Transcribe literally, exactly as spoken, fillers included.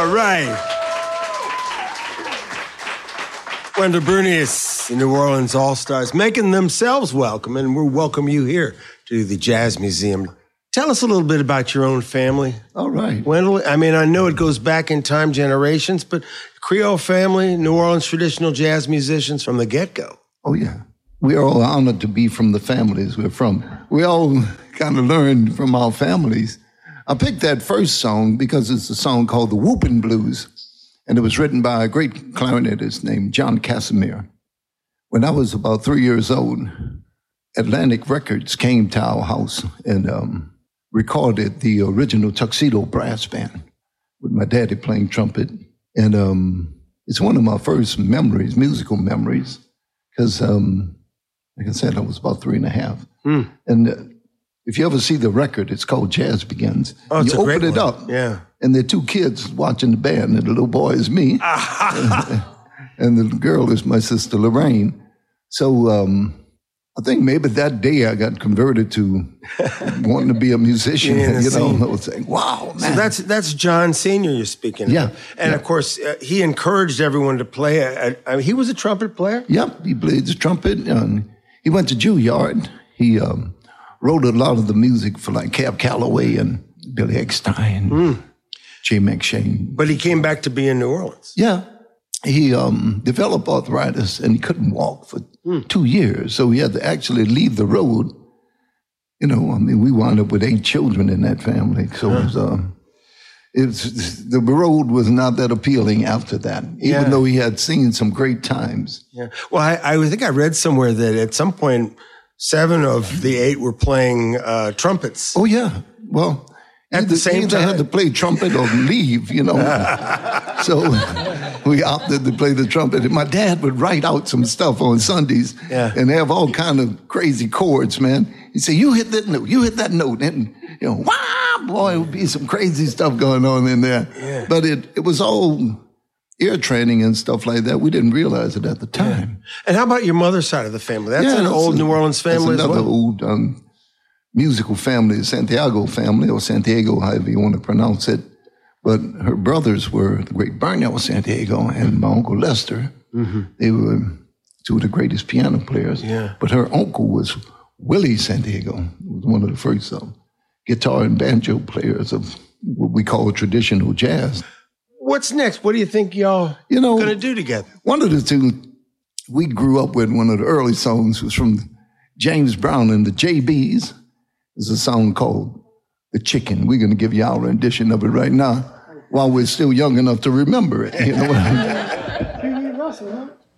All right. Wendell Bernius, the New Orleans All-Stars, making themselves welcome, and we welcome you here to the Jazz Museum. Tell us a little bit about your own family. All right. Wendell, I mean, I know it goes back in time, generations, but Creole family, New Orleans traditional jazz musicians from the get-go. Oh, yeah. We are all honored to be from the families we're from. We all kind of learned from our families. I picked that first song because it's a song called The Whoopin' Blues, and it was written by a great clarinetist named John Casimir. When I was about three years old, Atlantic Records came to our house and um, recorded the original Tuxedo Brass Band with my daddy playing trumpet. And um, it's one of my first memories, musical memories, because, um, like I said, I was about three and a half. Mm. And uh, if you ever see the record, it's called Jazz Begins. Oh, it's you a open great it one. up, yeah. And there are two kids watching the band, and the little boy is me, and the girl is my sister Lorraine. So um, I think maybe that day I got converted to wanting to be a musician. Yeah, you know, scene. I was saying, "Wow, man!" So that's that's John Senior you're speaking Yeah, of. And yeah. of course, uh, he encouraged everyone to play. A, a, I mean, he was a trumpet player? Yep, he played the trumpet. And he went to Juilliard. He um, wrote a lot of the music for like Cab Calloway and Billy Eckstine, mm. Jay McShane. But he came back to be in New Orleans. Yeah. He um, developed arthritis and he couldn't walk for mm. two years. So he had to actually leave the road. You know, I mean, we wound up with eight children in that family. So huh. it was, um, it was, the road was not that appealing after that, even yeah. though he had seen some great times. Yeah. Well, I, I think I read somewhere that at some point, seven of the eight were playing uh, trumpets. Oh, yeah. Well, at the same time, I had to play trumpet or leave, you know. So we opted to play the trumpet. And my dad would write out some stuff on Sundays yeah. and have all kind of crazy chords, man. He'd say, "You hit that note, you hit that note," and you know, wow, boy, it would be some crazy stuff going on in there. Yeah. But it it was all ear training and stuff like that. We didn't realize it at the time. Yeah. And how about your mother's side of the family? That's yeah, an that's old a, New Orleans family that's as another well. old um, musical family, the Santiago family, or Santiago, however you want to pronounce it. But her brothers were the great Burnell Santiago and my Uncle Lester. Mm-hmm. They were two of the greatest piano players. Yeah. But her uncle was Willie Santiago, who was one of the first um, guitar and banjo players of what we call traditional jazz. What's next? What do you think y'all you know, going to do together? One of the two we grew up with, one of the early songs was from James Brown and the J Bs. There's a song called The Chicken. We're going to give you our rendition of it right now while we're still young enough to remember it. You know what I mean?